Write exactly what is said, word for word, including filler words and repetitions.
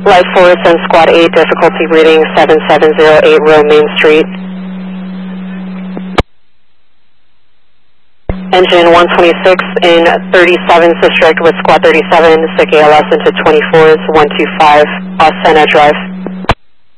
Light Force and Squad eight, difficulty reading seven seven zero eight Row Main Street. Engine one twenty-six in thirty-seventh District with Squad thirty-seven, sick A L S into twenty-fours, one two five, Osena Drive.